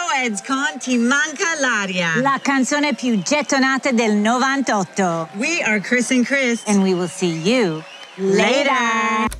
Coeds con Ti manca l'aria. La canzone più gettonata del 98. We are Chris and Chris. And we will see you later.